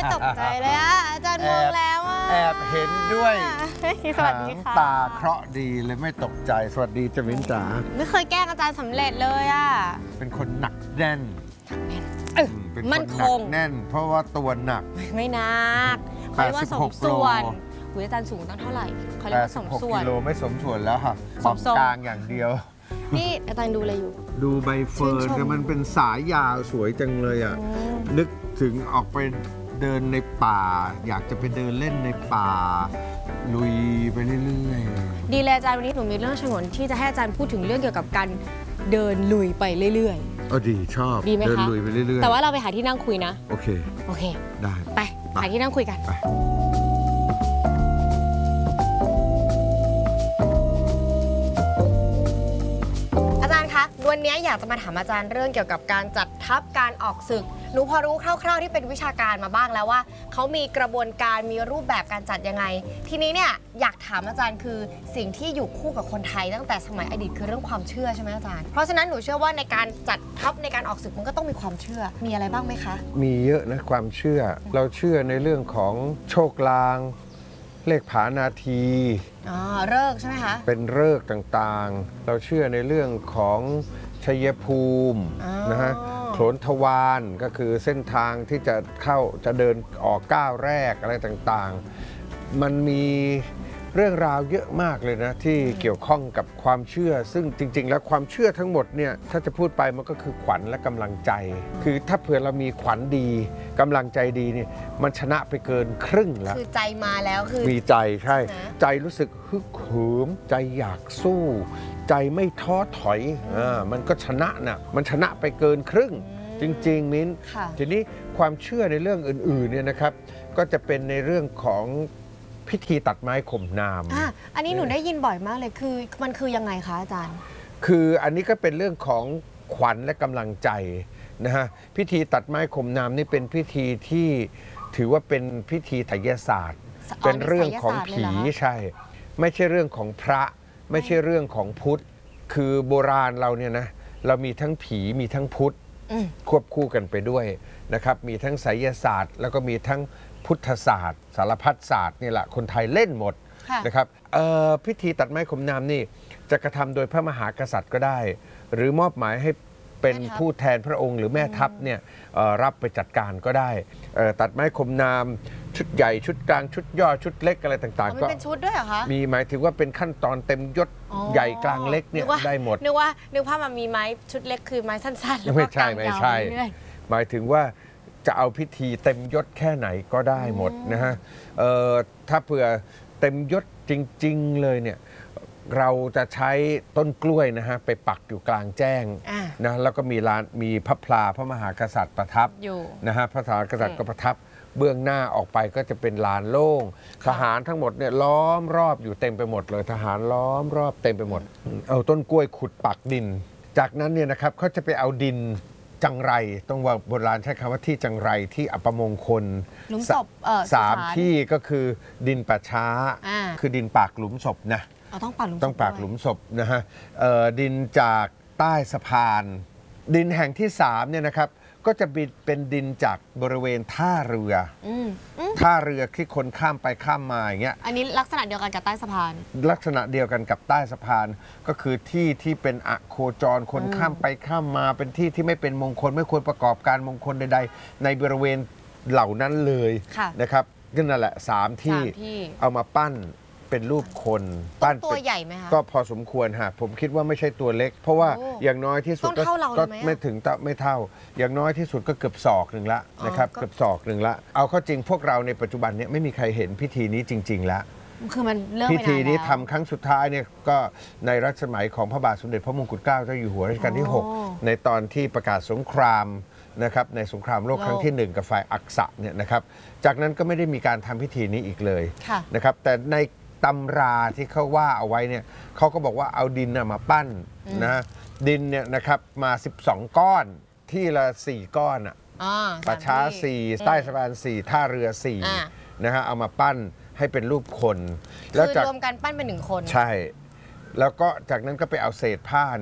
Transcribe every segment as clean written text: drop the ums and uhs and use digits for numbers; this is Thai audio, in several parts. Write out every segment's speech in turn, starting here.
ตกใจเลยอะอาจารย์มองแล้วอะแอบเห็นด้วยสวัสดีค่ะตาเคราะห์ดีเลยไม่ตกใจสวัสดีจมินจ๋าไม่เคยแกล้งอาจารย์สำเร็จเลยอะเป็นคนหนักแน่นเป็นคนหนักแน่นเพราะว่าตัวหนักไม่หนักเขาเรียกว่าสมส่วนอาจารย์สูงตั้งเท่าไหร่เขาเรียกว่าสมส่วนกิโลไม่สมส่วนแล้วค่ะสมกลางอย่างเดียวนี่อาจารย์ดูอะไรอยู่ดูใบเฟิร์นแต่มันเป็นสายยาวสวยจังเลยอ่ะนึกถึงออกไปเดินในป่าอยากจะไปเดินเล่นในป่าลุยไปเรื่อยๆดีเลยอาจารย์วันนี้หนูมีเรื่องฉงนที่จะให้อาจารย์พูดถึงเรื่องเกี่ยวกับการเดินลุยไปเรื่อยๆดีชอบดีไหมคะเดินลุยไปเรื่อยๆแต่ว่าเราไปหาที่นั่งคุยนะโอเคได้ไปหาที่นั่งคุยกันวันนี้อยากจะมาถามอาจารย์เรื่องเกี่ยวกับการจัดทัพการออกศึกหนูพอรู้คร่าวๆที่เป็นวิชาการมาบ้างแล้วว่าเขามีกระบวนการมีรูปแบบการจัดยังไงทีนี้เนี่ยอยากถามอาจารย์คือสิ่งที่อยู่คู่กับคนไทยตั้งแต่สมัยอดีตคือเรื่องความเชื่อใช่ไหมอาจารย์เพราะฉะนั้นหนูเชื่อว่าในการจัดทัพในการออกศึกมันก็ต้องมีความเชื่อมีอะไรบ้างไหมคะมีเยอะนะความเชื่อเราเชื่อในเรื่องของโชคลางเลขผานาทีฤกษ์ใช่ไหมคะเป็นฤกษ์ต่างๆเราเชื่อในเรื่องของชัยภูมินะฮะโขนทวารก็คือเส้นทางที่จะเดินออกก้าวแรกอะไรต่างๆมันมีเรื่องราวเยอะมากเลยนะที่เกี่ยวข้องกับความเชื่อซึ่งจริงๆแล้วความเชื่อทั้งหมดเนี่ยถ้าจะพูดไปมันก็คือขวัญและกำลังใจคือถ้าเผื่อเรามีขวัญดีกำลังใจดีเนี่ยมันชนะไปเกินครึ่งแล้วคือใจมาแล้วคือมีใจใช่ใจรู้สึกฮึกเหิมใจอยากสู้ใจไม่ท้อถอยมันก็ชนะนะมันชนะไปเกินครึ่งจริงๆมิ้นทีนี้ความเชื่อในเรื่องอื่นๆเนี่ยนะครับก็จะเป็นในเรื่องของพิธีตัดไม้ข่มนามอันนี้หนูได้ยินบ่อยมากเลยคือมันคือยังไงคะอาจารย์คืออันนี้ก็เป็นเรื่องของขวัญและกำลังใจนะฮะพิธีตัดไม้ข่มนามนี่เป็นพิธีที่ถือว่าเป็นพิธีไสยศาสตร์เป็นเรื่องของผีใช่ไม่ใช่เรื่องของพระไม่ใช่เรื่องของพุทธคือโบราณเราเนี่ยนะเรามีทั้งผีมีทั้งพุทธควบคู่กันไปด้วยนะครับมีทั้งไสยศาสตร์แล้วก็มีทั้งพุทธศาสตร์สารพัดศาสตร์นี่แหละคนไทยเล่นหมดนะครับพิธีตัดไม้ข่มนามนี่จะกระทำโดยพระมหากษัตริย์ก็ได้หรือมอบหมายให้เป็นผู้แทนพระองค์หรือแม่ทัพเนี่ยรับไปจัดการก็ได้ตัดไม้ข่มนามชุดใหญ่ชุดกลางชุดย่อชุดเล็กอะไรต่างๆก็เป็นชุดด้วยเหรอคะมีหมายถึงว่าเป็นขั้นตอนเต็มยศใหญ่กลางเล็กเนี่ยได้หมดนึกว่ามันมีไม้ชุดเล็กคือไม้สั้นๆแล้วก็กลางยาวหมายถึงว่าจะเอาพิธีเต็มยศแค่ไหนก็ได้หมดนะฮะถ้าเผื่อเต็มยศจริงๆเลยเนี่ยเราจะใช้ต้นกล้วยนะฮะไปปักอยู่กลางแจ้งนะแล้วก็มีพระพลาพระมหากษัตริย์ประทับนะฮะพระมหากษัตริย์ก็ประทับเบื้องหน้าออกไปก็จะเป็นลานโล่งทหารทั้งหมดเนี่ยล้อมรอบอยู่เต็มไปหมดเลยทหารล้อมรอบเต็มไปหมดเอาต้นกล้วยขุดปักดินจากนั้นเนี่ยนะครับเขาจะไปเอาดินจังไรต้องว่าโบราณใช้คำว่าที่จังไรที่อัปมงคลหลุมศพ 3ที่ก็คือดินป่าช้าคือดินปากหลุมศพนะต้องปากหลุมศพต้องปากหลุมศพนะฮะดินจากใต้สะพานดินแห่งที่3เนี่ยนะครับก็จะเป็นดินจากบริเวณท่าเรือที่คนข้ามไปข้ามมาอย่างเงี้ยอันนี้ลักษณะเดียวกันกับใต้สะพานลักษณะเดียวกันกับใต้สะพานก็คือที่เป็นอโคจรคนข้ามไปข้ามมาเป็นที่ที่ไม่เป็นมงคลไม่ควรประกอบการมงคลใดๆในบริเวณเหล่านั้นเลยนะครับนั่นแหละ3ที่เอามาปั้นเป็นรูปคนปั้นตัวใหญ่ไหมคะก็พอสมควรฮะผมคิดว่าไม่ใช่ตัวเล็กเพราะว่าอย่างน้อยที่สุดก็ไม่ถึงไม่เท่าอย่างน้อยที่สุดก็เกือบศอกหนึ่งละนะครับเกือบศอกหนึ่งละเอาเข้าจริงพวกเราในปัจจุบันนี้ไม่มีใครเห็นพิธีนี้จริงๆแล้วคือมันเริ่มพิธีนี้ทำครั้งสุดท้ายเนี่ยก็ในรัชสมัยของพระบาทสมเด็จพระมงกุฎเกล้าเจ้าอยู่หัวรัชกาลที่6ในตอนที่ประกาศสงครามนะครับในสงครามโลกครั้งที่1กับฝ่ายอักษะเนี่ยนะครับจากนั้นก็ไม่ได้มีการทำพิธีนี้อีกเลยนะครับแต่ในตำราที่เขาว่าเอาไว้เนี่ยเขาก็บอกว่าเอาดินมาปั้นนะดินเนี่ยนะครับมา12ก้อนที่ละ4ก้อนป่าช้า4ใต้สะพาน4ท่าเรือ4นะฮะเอามาปั้นให้เป็นรูปคนแล้วรวมกันปั้นเป็น1คนใช่แล้วก็จากนั้นก็ไปเอาเศษผ้าเนี่ย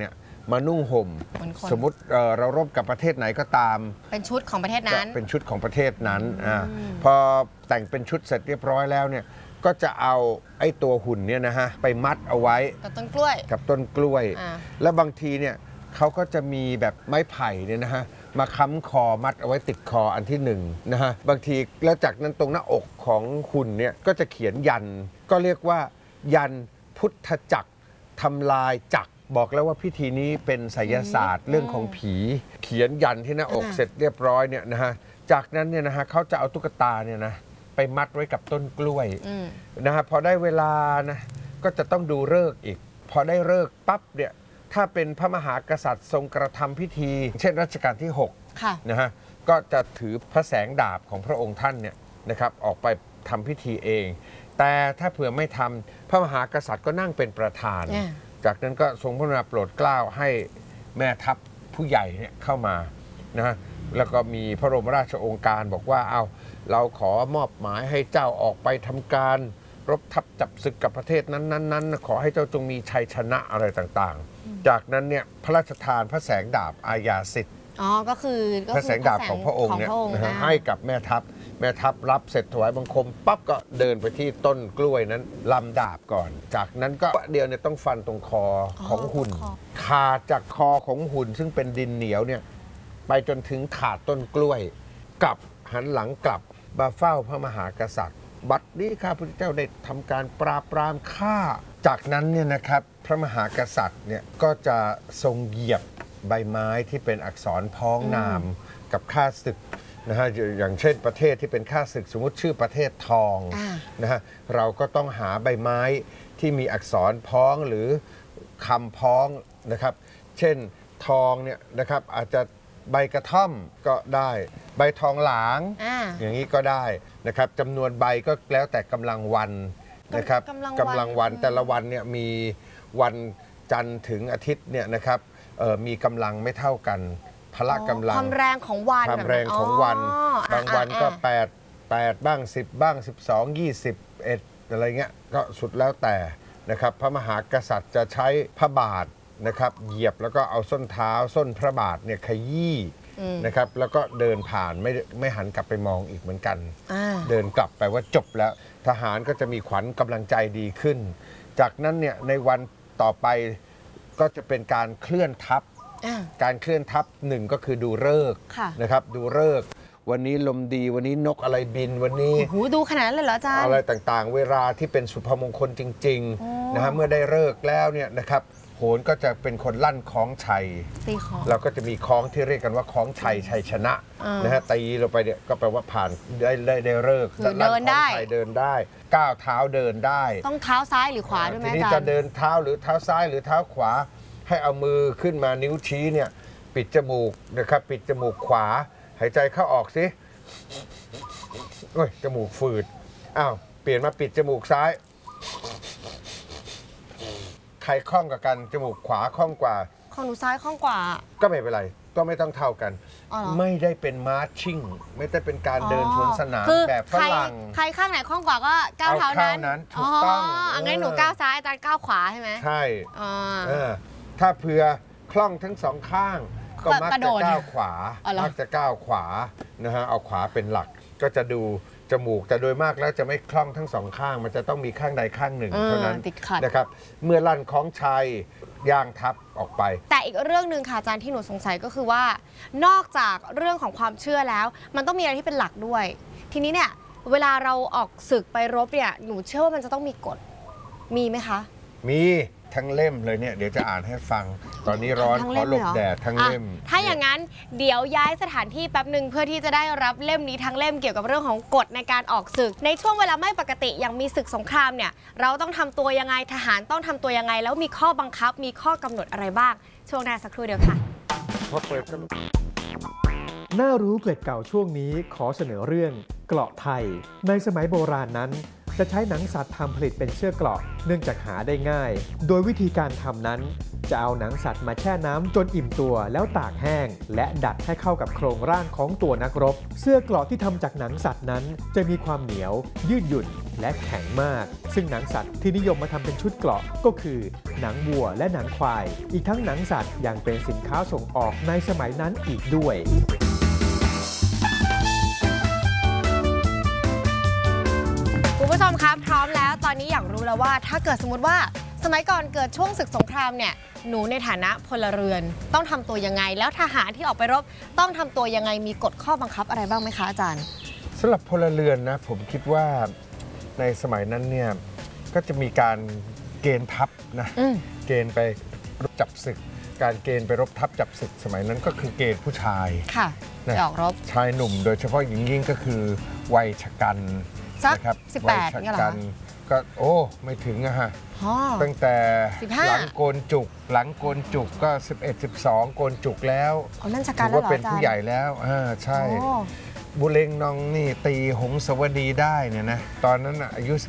มานุ่งห่มเหมือนคนสมมุติเรารบกับประเทศไหนก็ตามเป็นชุดของประเทศนั้นก็เป็นชุดของประเทศนั้นพอแต่งเป็นชุดเสร็จเรียบร้อยแล้วเนี่ยก็จะเอาไอ้ตัวหุ่นเนี่ยนะฮะไปมัดเอาไว้กับต้นกล้วยกับต้นกล้วยอ่าแล้วบางทีเนี่ยเขาก็จะมีแบบไม้ไผ่เนี่ยนะฮะมาค้ำคอมัดเอาไว้ติดคออันที่หนึ่งนะฮะบางทีแล้วจากนั้นตรงหน้าอกของหุ่นเนี่ยก็จะเขียนยันก็เรียกว่ายันพุทธจักรทำลายจักรบอกแล้วว่าพิธีนี้เป็นไสยศาสตร์เรื่องของผี เขียนยันที่หน้าอกเสร็จเรียบร้อยเนี่ยนะฮะจากนั้นเนี่ยนะฮะเขาจะเอาตุ๊กตาเนี่ยนะไปมัดไว้กับต้นกล้วยนะฮะพอได้เวลานะก็จะต้องดูฤกษ์อีกพอได้ฤกษ์ปั๊บเนี่ยถ้าเป็นพระมหากษัตริย์ทรงกระทำพิธี เช่นรัชกาลที่6นะฮะก็จะถือพระแสงดาบของพระองค์ท่านเนี่ยนะครับออกไปทำพิธีเอง แต่ถ้าเผื่อไม่ทำพระมหากษัตริย์ก็นั่งเป็นประธาน จากนั้นก็ทรงพระกรุณาโปรดเกล้าให้แม่ทัพผู้ใหญ่เนี่ยเข้ามานะฮะแล้วก็มีพระบรมราชโองการบอกว่าเอาเราขอมอบหมายให้เจ้าออกไปทำการรบทัพจับศึกกับประเทศนั้นๆขอให้เจ้าจงมีชัยชนะอะไรต่างๆจากนั้นเนี่ยพระราชทานพระแสงดาบอาญาสิทธิ์ก็คือพระแสงดาบของพระองค์เนี่ยนะฮะให้กับแม่ทัพรับเสร็จถวายบังคมปั๊บก็เดินไปที่ต้นกล้วยนั้นลำดาบก่อน จากนั้นก็เดียวเนี่ยต้องฟันตรงคอของหุ่นขาดจากคอของหุ่นซึ่งเป็นดินเหนียวเนี่ยไปจนถึงขาดต้นกล้วยกลับหันหลังกลับมาเฝ้าพระมหากษัตริย์บัดนี้ข้าพเจ้าได้ทำการปราบปรามฆ่าจากนั้นเนี่ยนะครับพระมหากษัตริย์เนี่ยก็จะทรงเหยียบใบไม้ที่เป็นอักษรพ้องนามกับข้าศึกนะฮะอย่างเช่นประเทศที่เป็นข้าศึกสมมติชื่อประเทศทองนะฮะเราก็ต้องหาใบไม้ที่มีอักษรพ้องหรือคำพ้องนะครับเช่นทองเนี่ยนะครับอาจจะใบกระท่อมก็ได้ใบทองหลางอย่างนี้ก็ได้นะครับจำนวนใบก็แล้วแต่กำลังวันนะครับกำลังวันแต่ละวันเนี่ยมีวันจันทร์ถึงอาทิตย์เนี่ยนะครับมีกำลังไม่เท่ากันพละกำลังความแรงของวันความแรงของวันบางวันก็8บ้าง10บ้าง12 21อะไรเงี้ยก็สุดแล้วแต่นะครับพระมหากษัตริย์จะใช้พระบาทนะครับเหยียบแล้วก็เอาส้นเท้าส้นพระบาทเนี่ยขยี้นะครับแล้วก็เดินผ่านไม่หันกลับไปมองอีกเหมือนกันเดินกลับไปว่าจบแล้วทหารก็จะมีขวัญกำลังใจดีขึ้นจากนั้นเนี่ยในวันต่อไปก็จะเป็นการเคลื่อนทัพการเคลื่อนทัพหนึ่งก็คือดูฤกษ์นะครับดูฤกษ์วันนี้ลมดีวันนี้นกอะไรบินวันนี้ดูขนาดนั้นเลยเหรออาจารย์อะไรต่างๆเวลาที่เป็นสุภมงคลจริงๆนะฮะเมื่อได้ฤกษ์แล้วเนี่ยนะครับโหรก็จะเป็นคนลั่นคล้องชัยตีคล้องเราก็จะมีคล้องที่เรียกกันว่าคล้องชัยชัยชนะนะฮะตีลงไปเนี่ยก็แปลว่าผ่านได้ฤกษ์เดินได้เดินได้ก้าวเท้าเดินได้ต้องเท้าซ้ายหรือขวาด้วยไหมอาจารย์ทีนี้จะเดินเท้าหรือเท้าซ้ายหรือเท้าขวาให้เอามือขึ้นมานิ้วชี้เนี่ยปิดจมูกนะครับปิดจมูกขวาหายใจเข้าออกสิโอ้ยจมูกฝืดอ้าวเปลี่ยนมาปิดจมูกซ้ายใครคล่องกับกันจมูกขวาคล่องกว่าของหนูซ้ายคล่องกว่าก็ไม่เป็นไรก็ไม่ต้องเท่ากันไม่ได้เป็นมาร์ชชิ่งไม่ได้เป็นการเดินสวนสนามแบบฝรั่งใครข้างไหนคล่องกว่าก็ก้าวเท้านั้นถูกต้องงั้นหนูก้าวซ้ายอาจารย์ก้าวขวาใช่ไหมใช่ถ้าเผื่อคล่องทั้งสองข้างก็มักจะก้าวขวามักจะก้าวขวานะฮะเอาขวาเป็นหลักก็จะดูจมูกแต่โดยมากแล้วจะไม่คล่องทั้งสองข้างมันจะต้องมีข้างใดข้างหนึ่งเท่านั้นนะครับเมื่อลั่นคล้องชัยย่างทับออกไปแต่อีกเรื่องหนึ่งค่ะอาจารย์ที่หนูสงสัยก็คือว่านอกจากเรื่องของความเชื่อแล้วมันต้องมีอะไรที่เป็นหลักด้วยทีนี้เนี่ยเวลาเราออกศึกไปรบเนี่ยหนูเชื่อว่ามันจะต้องมีกฎมีไหมคะมีทั้งเล่มเลยเนี่ยเดี๋ยวจะอ่านให้ฟังตอนนี้ร้อนขอหลบแดดทั้งเล่มถ้าอย่างนั้นเดี๋ยวย้ายสถานที่แป๊บหนึ่งเพื่อที่จะได้รับเล่มนี้ทั้งเล่มเกี่ยวกับเรื่องของกฎในการออกศึกในช่วงเวลาไม่ปกติอย่างมีศึกสงครามเนี่ยเราต้องทำตัวยังไงทหารต้องทำตัวยังไงแล้วมีข้อบังคับมีข้อกำหนดอะไรบ้างช่วงหน้าสักครู่เดียวค่ะน่ารู้เกร็ดเก่าช่วงนี้ขอเสนอเรื่องเกราะไทยในสมัยโบราณนั้นจะใช้หนังสัตว์ทำผลิตเป็นเสื้อเกราะเนื่องจากหาได้ง่าย โดยวิธีการทำนั้นจะเอาหนังสัตว์มาแช่น้ำจนอิ่มตัวแล้วตากแห้งและดัดให้เข้ากับโครงร่างของตัวนักรบเสื้อเกราะที่ทำจากหนังสัตว์นั้นจะมีความเหนียวยืดหยุ่นและแข็งมากซึ่งหนังสัตว์ที่นิยมมาทำเป็นชุดเกราะก็คือหนังวัวและหนังควายอีกทั้งหนังสัตว์ยังเป็นสินค้าส่งออกในสมัยนั้นอีกด้วยคุณผู้ชมครับพร้อมแล้วตอนนี้อยากรู้แล้วว่าถ้าเกิดสมมติว่าสมัยก่อนเกิดช่วงศึกสงครามเนี่ยหนูในฐานะพลเรือนต้องทำตัวยังไงแล้วทหารที่ออกไปรบต้องทำตัวยังไงมีกฎข้อบังคับอะไรบ้างไหมคะอาจารย์สำหรับพลเรือนนะผมคิดว่าในสมัยนั้นเนี่ยก็จะมีการเกณฑ์ทัพนะเกณฑ์ไปรบจับศึกการเกณฑ์ไปรบทัพจับศึกสมัยนั้นก็คือเกณฑ์ผู้ชายค่ะไปออกรบชายหนุ่มโดยเฉพาะยิ่งก็คือวัยชะกันนะครับ18 เนี่ยเหรอก็โอ้ไม่ถึงอะฮะตั้งแต่หลังโกนจุกก็11 12โกนจุกแล้วถือว่าเป็นผู้ใหญ่แล้วใช่บุเรงนองนี่ตีหงสวดีได้เนี่ยนะตอนนั้นอายุ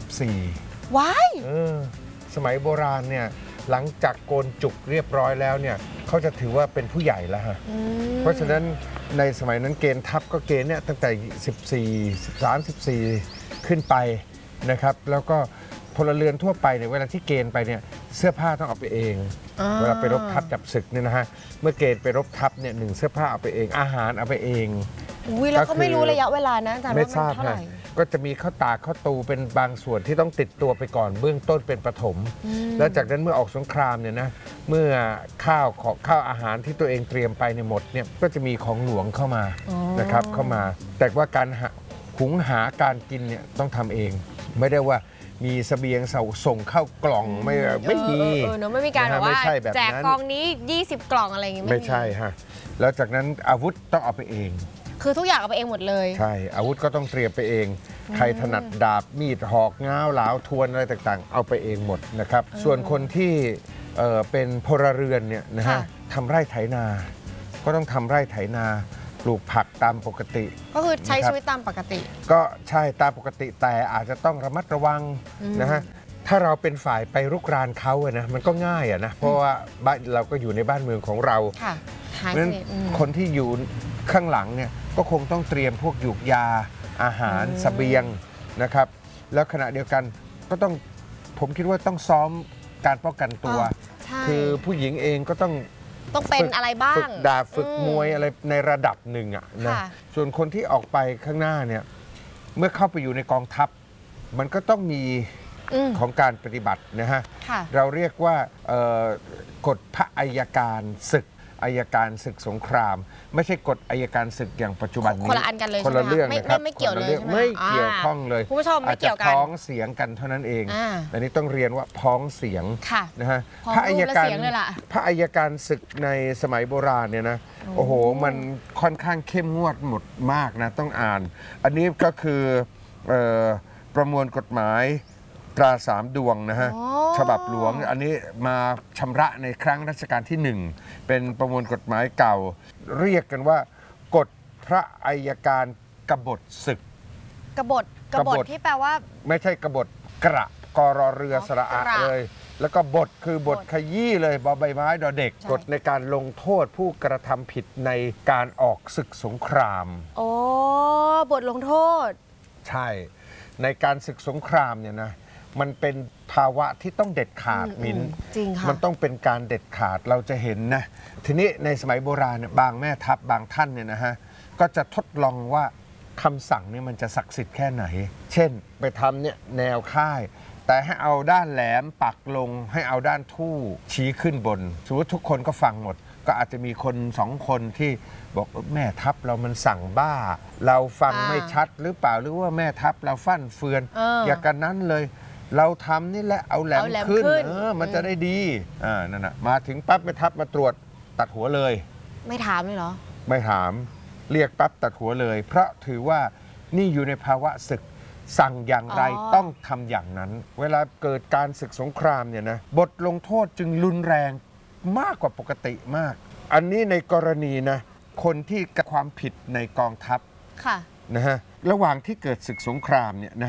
14 ว้ายสมัยโบราณเนี่ยหลังจากโกนจุกเรียบร้อยแล้วเนี่ยเขาจะถือว่าเป็นผู้ใหญ่แล้วฮะเพราะฉะนั้นในสมัยนั้นเกณฑ์ทัพก็เกณฑ์เนี่ยตั้งแต่14 13 14ขึ้นไปนะครับแล้วก็พลเรือนทั่วไปเนี่ยเวลาที่เกณฑ์ไปเนี่ยเสื้อผ้าต้องเอาไปเองเวลาไปรบทัพจับศึกเนี่ยนะฮะเมื่อเกณฑ์ไปรบทัพเนี่ย1เสื้อผ้าเอาไปเองอาหารเอาไปเองแล้วก็ไม่รู้ระยะเวลานะอาจารย์ว่ามันเท่าไหร่ก็จะมีข้าวตากข้าวตูเป็นบางส่วนที่ต้องติดตัวไปก่อนเบื้องต้นเป็นประถมแล้วจากนั้นเมื่อออกสงครามเนี่ยนะเมื่อข้าวอาหารที่ตัวเองเตรียมไปในหมดเนี่ยก็จะมีของหลวงเข้ามานะครับเข้ามาแต่ว่าการหุงหาการกินเนี่ยต้องทำเองไม่ได้ว่ามีเสบียงส่งเข้ากล่องไม่มีไม่มีการแบบว่าแจกกล่องนี้20กล่องอะไรอย่างงี้ไม่ใช่ฮะแล้วจากนั้นอาวุธต้องเอาไปเองคือทุกอย่างเอาไปเองหมดเลยใช่อาวุธก็ต้องเตรียมไปเองใครถนัดดาบมีดหอกง้าวหลาวทวนอะไรต่างๆเอาไปเองหมดนะครับส่วนคนที่เป็นพลเรือนเนี่ยนะฮะทำไร่ไถนาก็ต้องทำไร่ไถนาปลูกผักตามปกติก็คือใช้ชีวิตตามปกติก็ใช่ตามปกติแต่อาจจะต้องระมัดระวังนะฮะถ้าเราเป็นฝ่ายไปรุกรานเขาอะนะมันก็ง่ายอะนะเพราะว่าเราก็อยู่ในบ้านเมืองของเราเพราะฉะนั้นคนที่อยู่ข้างหลังเนี่ยก็คงต้องเตรียมพวกหยูกยาอาหารเสบียงนะครับแล้วขณะเดียวกันก็ต้องผมคิดว่าต้องซ้อมการป้องกันตัวคือผู้หญิงเองก็ต้องเป็นอะไรบ้างฝึกดาบฝึกมวยอะไรในระดับหนึ่งอ่ะนะส่วนคนที่ออกไปข้างหน้าเนี่ยเมื่อเข้าไปอยู่ในกองทัพมันก็ต้องมีของการปฏิบัตินะฮะเราเรียกว่ากฎพระอัยการศึกอัยการศึกสงครามไม่ใช่กฎอัยการศึกอย่างปัจจุบันนี้คนละอันกันเลยคนละเรื่องนะครับไม่เกี่ยวเลยไม่เกี่ยวข้องเลยคุณผู้ชมไม่เกี่ยวกันพ้องเสียงกันเท่านั้นเองอันนี้ต้องเรียนว่าพ้องเสียงนะฮะพระอัยการศึกในสมัยโบราณเนี่ยนะโอ้โหมันค่อนข้างเข้มงวดหมดมากนะต้องอ่านอันนี้ก็คือประมวลกฎหมายตรา3 ดวงนะฮะฉบับหลวงอันนี้มาชำระในครั้งรัชกาลที่1เป็นประมวลกฎหมายเก่าเรียกกันว่ากฎพระอัยการกบฏศึกกบฏที่แปลว่าไม่ใช่กบฏกระกรเรือสระอะเลยแล้วก็บทคือบทขยี้เลยบอใบไม้ดอเด็กกฎในการลงโทษผู้กระทำผิดในการออกศึกสงครามโอ้บทลงโทษใช่ในการศึกสงครามเนี่ยนะมันเป็นภาวะที่ต้องเด็ดขาดมิ้นจริงค่ะมันต้องเป็นการเด็ดขาดเราจะเห็นนะทีนี้ในสมัยโบราณเนี่ยบางแม่ทัพบางท่านเนี่ยนะฮะก็จะทดลองว่าคำสั่งเนี่ยมันจะศักดิ์สิทธิ์แค่ไหนเช่นไปทำเนี่ยแนวค่ายแต่ให้เอาด้านแหลมปักลงให้เอาด้านทู่ชี้ขึ้นบนสมมติทุกคนก็ฟังหมดก็อาจจะมีคน2 คนที่บอกแม่ทัพเรามันสั่งบ้าเราฟังไม่ชัดหรือเปล่าหรือว่าแม่ทัพเราฟั่นเฟือนอย่ากันนั้นเลยเราทำนี่แหละเอาแหลมขึ้นมันจะได้ดีนั่นนะมาถึงปั๊บแม่ทัพมาตรวจตัดหัวเลยไม่ถามเลยเหรอไม่ถามเรียกปั๊บตัดหัวเลยเพราะถือว่านี่อยู่ในภาวะศึกสั่งอย่างไรต้องทำอย่างนั้นเวลาเกิดการศึกสงครามเนี่ยนะบทลงโทษจึงรุนแรงมากกว่าปกติมากอันนี้ในกรณีนะคนที่กระทำความผิดในกองทัพนะฮะระหว่างที่เกิดศึกสงครามเนี่ยนะฮะ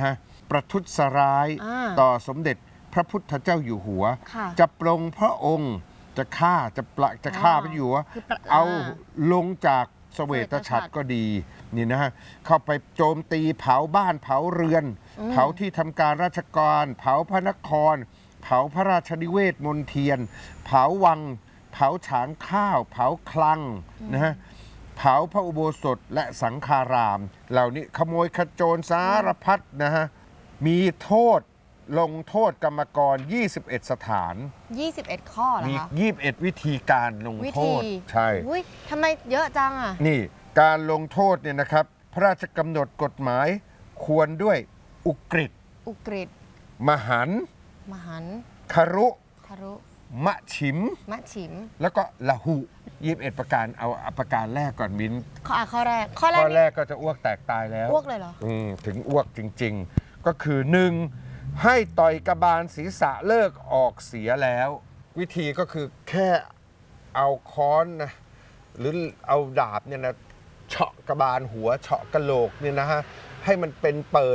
ประทุษร้ายอ่าต่อสมเด็จพระพุทธเจ้าอยู่หัวค่ะจะปลงพระองค์จะฆ่าจะฆ่าพระอยู่หัวคือประเอาลงจากเสวตฉัตรก็ดีนี่นะฮะเข้าไปโจมตีเผาบ้านเผาเรือน เผาที่ทำการราชการเผาพระนคร เผาพระราชนิเวศมนเทียน เผาวัง เผาฉางข้าว เผาคลังนะฮะเผาพระอุโบสถและสังฆาราม เหล่านี้ขโมยขโจรสารพัดนะฮะมีโทษลงโทษกรรมกร 21 สถาน 21 ข้อเหรอมีคะ 21 วิธีการลงวิโทธีษใช่อุ้ยทำไมเยอะจังอ่ะนี่การลงโทษเนี่ยนะครับ พระราชกำหนดกฎหมายควรด้วยอุกฤษอุกฤษมหันต์มหันต์คารุคารุมะฉิมมะฉิมแล้วก็ละหุ21 ประการเอาประการแรกก่อนมิ้นข้อแรก ข้อแรกข้อนี่แรกก็จะอ้วกแตกตายแล้วอ้วกเลยเหรอถึงอ้วกจริงๆ ก็คือ 1. ให้ต่อยกระบาลศีรษะเลิกออกเสียแล้ว วิธีก็คือแค่เอาค้อนนะหรือเอาดาบเนี่ยนะเฉาะกระบาลหัวเฉาะกระโหลกเนี่ยนะฮะให้มันเป็นเปิด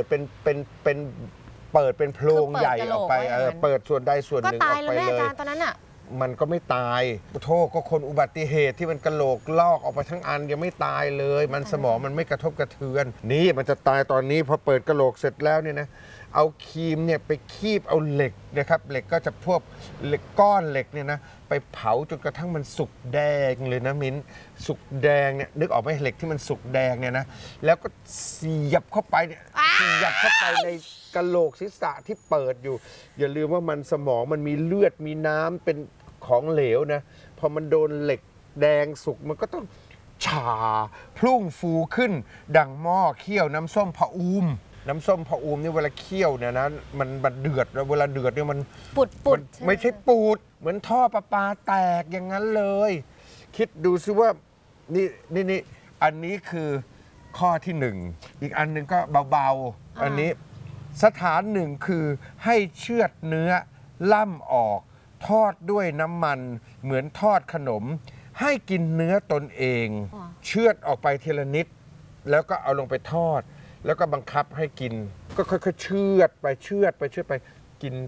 เป็นโพรงคือเปิดใหญ่กะโหลอก อกไปไว้อย่างนั้นเปิดส่วนใดส่วนหก็นึ่งอตาอย กแล้วไปแม่เลอาย จารย์ตอนนั้นอ่ะมันก็ไม่ตายโทษก็คนอุบัติเหตุที่มันกระโหลกลอกออกไปทั้งอันยังไม่ตายเลย มันสมองมันไม่กระทบกระเทือน นี่มันจะตายตอนนี้พอเปิดกระโหลกเสร็จแล้วเนี่ยนะเอาครีมเนี่ยไปคีบเอาเหล็กนะครับเหล็กก็จะพวกเหล็กก้อนเหล็กเนี่ยนะไปเผาจนกระทั่งมันสุกแดงเลยนะมิ้นสุกแดงเนี่ยนึกออกไหมเหล็กที่มันสุกแดงเนี่ยนะแล้วก็เสียบเข้าไปเนี่ยเสียบเข้าไปในกระโหลกศีรษะที่เปิดอยู่ อย่าลืมว่ามันสมองมันมีเลือดมีน้ำเป็นของเหลวนะพอมันโดนเหล็กแดงสุกมันก็ต้องชาพลุ่งฟูขึ้น ดังหม้อเคี่ยวน้ำส้มผะอูมน้ำส้มผะอูมนี่เวลาเคี่ยวเนี่ยนะมันเดือดแล้วเวลาเดือดเนี่ยมันปุดมันไม่ใช่ปูดเหมือนท่อประปาแตกอย่างนั้นเลย คิดดูซิว่านี่อันนี้คือข้อที่หนึ่งอีกอันหนึ่งก็เบาๆอันนี้ สถานหนึ่งคือให้เชือดเนื้อล่ำออกทอดด้วยน้ำมันเหมือนทอดขนม ให้กินเนื้อตนเอง เชือดออกไปทีละนิด แล้วก็เอาลงไปทอด แล้วก็บังคับให้กิน ก็ค่อยๆเชือดไปกิน